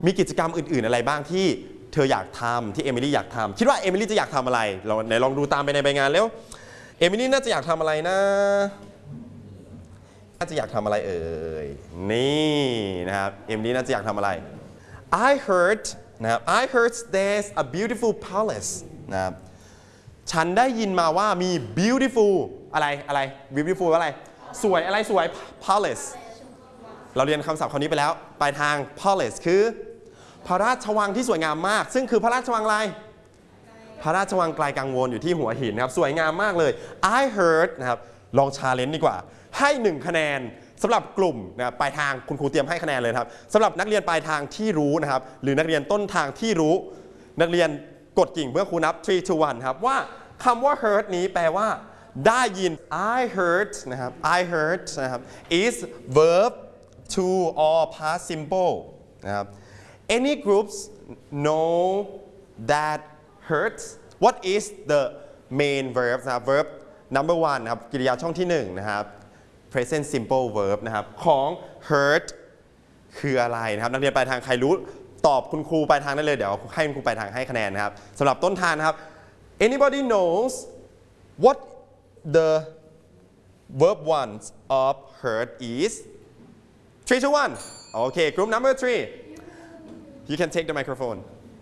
มีกิจกรรมอื่นๆอะไรบ้างที่เธออยากทำที่เอมิลี่อยากทำคิดว่าเอมิลี่จะอยากทำอะไรเราไหนลองดูตามไปในใบงานแล้วเอมิลี่น่าจะอยากทำอะไรนะน่าจะอยากทำอะไรเอ่ยนี่นะครับเอมิลี่น่าจะอยากทำอะไร I heard นะครับ I heard there's a beautiful palace นะครับฉันได้ยินมาว่ามี beautiful อะไร beautiful อะไรสวยอะไรสวย palace เราเรียนคำศัพท์คำนี้ไปแล้วปลายทาง palace คือพระราชวังที่สวยงามมากซึ่งคือพระราชวังอะไรพระราชวังไกลกังวลอยู่ที่หัวหินนะครับสวยงามมากเลย I heard นะครับลองชาเลนจ์ดีกว่าให้1คะแนนสำหรับกลุ่มนะครับปลายทางคุณครูเตรียมให้คะแนนเลยครับสำหรับนักเรียนปลายทางที่รู้นะครับหรือนักเรียนต้นทางที่รู้นักเรียนกดกิ่งเมื่อครูนับ 3 to 1 ครับว่าคำว่า heard นี้แปลว่าได้ยิน I heard นะครับ I heard นะครับ is verb to or past simple นะครับ Any groups know that hurts what is the main verb นะครับ verb number 1นะครับกริยาช่องที่1นะครับ present simple verb นะครับของ hurt คืออะไรนะครับนักเรียนปลายทางใครรู้ตอบคุณครูปลายทางได้เลยเดี๋ยวให้คุณครูปลายทางให้คะแนนนะครับสำหรับต้นทางนะครับ anybody knows what the verb 1 of hurt is 3 to 1 okay group number 3 you can take the microphone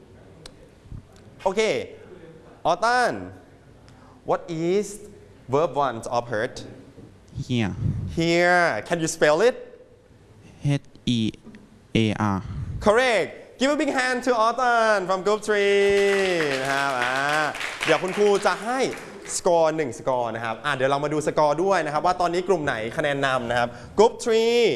okay Autumn what is verb 1 of hurt here here can you spell it H-E-A-R correct give a big hand to Autumn from group 3นะครับเดี๋ยวคุณครูจะให้สกอร์1สกอร์นะครับเดี๋ยวเรามาดูสกอร์ด้วยนะครับว่าตอนนี้กลุ่มไหนคะแนนนำนะครับ group 3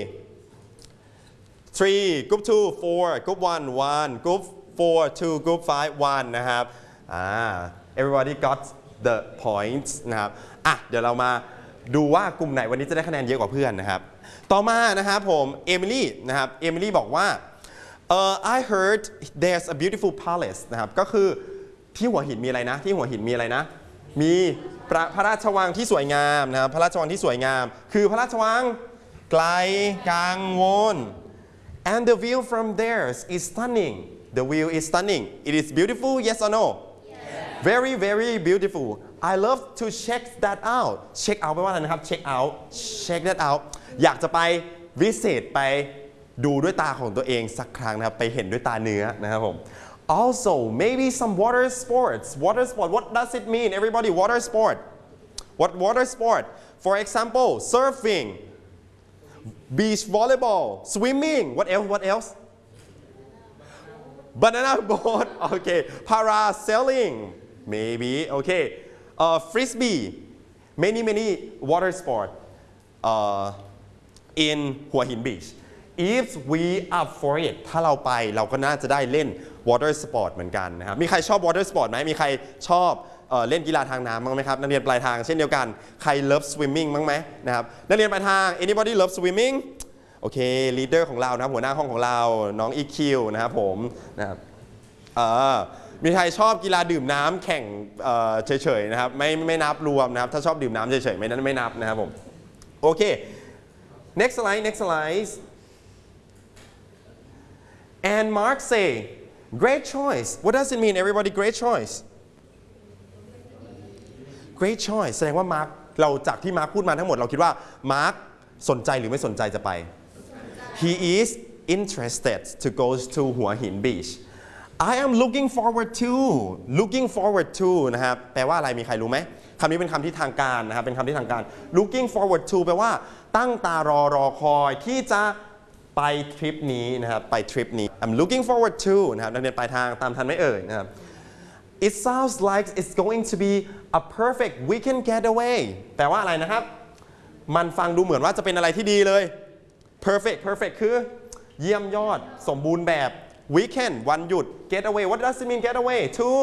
group 2 4 group 1 1 group 4 2 group 5 1นะครับ everybody got the points นะครับเดี๋ยวเรามาดูว่ากลุ่มไหนวันนี้จะได้คะแนนเยอะกว่าเพื่อนนะครับต่อมานะครับผมเอมิลี่นะครับเอมิลี่บอกว่าI heard there's a beautiful palace นะครับก็คือที่หัวหินมีอะไรนะที่หัวหินมีอะไรนะมีพระราชวังที่สวยงามนะครับพระราชวังที่สวยงามคือพระราชวังไกลกังวล and the view from there is stunning the view is stunning it is beautiful yes or no very very beautiful I love to check that out check out แปลว่าอะไรนะครับ check out check that out อยากจะไป visit ไปดูด้วยตาของตัวเองสักครั้งนะครับไปเห็นด้วยตาเนื้อนะครับผม also maybe some water sports what does it mean everybody water sport what water sport for example surfing beach volleyball swimming what else banana boat okay parasailing maybe okay frisbee many water sport in หัวหิน beach if we up for it ถ้าเราไปเราก็น่าจะได้เล่น water sport เหมือนกันนะครับมีใครชอบ water sport ไหมมีใครชอบเล่นกีฬาทางน้ำบ้างไหมครับนักเรียนปลายทางเช่นเดียวกันใคร love swimming บ้างไหมนะครับนักเรียนปลายทาง anybody love swimming โอเค leader ของเรานะครับหัวหน้าห้องของเราน้อง EQ นะครับผมนะครับมีใครชอบกีฬาดื่มน้ำแข่งเฉยๆนะครับไม่นับรวมนะครับถ้าชอบดื่มน้ำเฉยๆไม่นับนะครับผมโอเค next slide and Mark say great choice what does it mean everybody great choice great choice แสดงว่า Mark เราจากที่ Mark พูดมาทั้งหมดเราคิดว่า Mark สนใจหรือไม่สนใจจะไป he is interested to go to หัวหิน beach I am looking forward to นะครับแปลว่าอะไรมีใครรู้ไหมคำนี้เป็นคำที่ทางการนะครับเป็นคำที่ทางการ looking forward to แปลว่าตั้งตารอคอยที่จะไปทริปนี้นะครับไปทริปนี้ I'm looking forward to นะครับนักเรียนปลายทางตามทันไหมเอ่ยนะครับ It sounds like it's going to be a perfect weekend getaway แปลว่าอะไรนะครับมันฟังดูเหมือนว่าจะเป็นอะไรที่ดีเลย perfect คือเยี่ยมยอดสมบูรณ์แบบ weekend วันหยุด getaway what does it mean getaway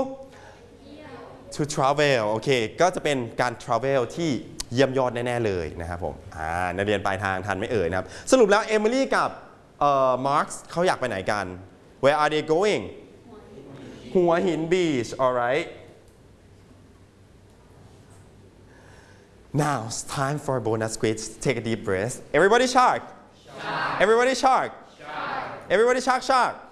to travel โอเคก็จะเป็นการ travel ที่เยี่ยมยอดแน่ๆเลยนะครับผมนักเรียนปลายทางทันไม่เอ่ยนะครับสรุปแล้วเอมิลี่กับมาร์คเขาอยากไปไหนกัน Where are they going หัวหิน beach alright now it's time for bonus quiz take a deep breath everybody shark everybody shark everybody shark